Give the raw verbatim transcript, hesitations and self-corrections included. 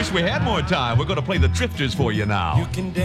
wish we had more time. We're going to play the Drifters for you now. You can